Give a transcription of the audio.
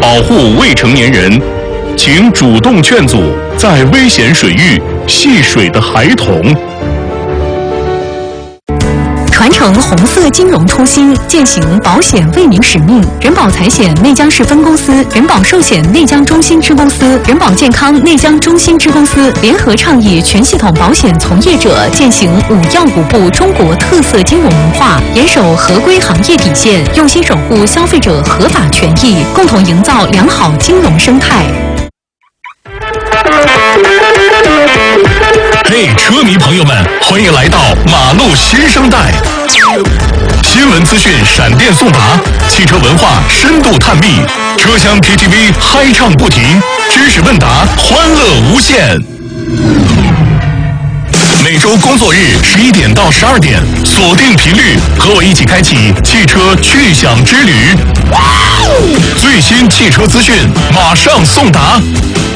保护未成年人，请主动劝阻在危险水域戏水的孩童。 传承红色金融初心，践行保险为民使命。人保财险内江市分公司、人保寿险内江中心支公司、人保健康内江中心支公司联合倡议全系统保险从业者践行5要5不中国特色金融文化，严守合规行业底线，用心守护消费者合法权益，共同营造良好金融生态。 嘿，车迷朋友们，欢迎来到马路新生代。新闻资讯闪电送达，汽车文化深度探秘，车厢 KTV 嗨唱不停，知识问答欢乐无限。每周工作日11点到12点，锁定频率，和我一起开启汽车去享之旅。最新汽车资讯马上送达。